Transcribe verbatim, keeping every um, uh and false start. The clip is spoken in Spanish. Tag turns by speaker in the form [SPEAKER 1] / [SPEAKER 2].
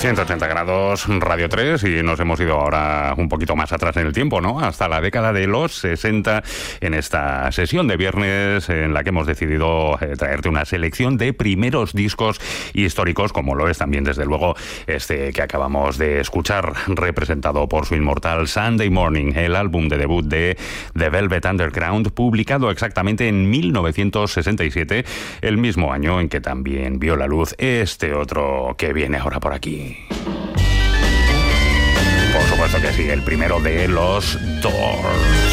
[SPEAKER 1] ciento ochenta grados Radio tres y nos hemos ido ahora un poquito más atrás en el tiempo, ¿no? Hasta la década de los sesenta en esta sesión de viernes en la que hemos decidido eh, traerte una selección de primeros discos históricos, como lo es también desde luego este que acabamos de escuchar, representado por su inmortal Sunday Morning, el álbum de debut de The Velvet Underground, publicado exactamente en mil novecientos sesenta y siete, el mismo año en que también vio la luz este otro que viene ahora por aquí. Por supuesto que sí, el primero de los Doors.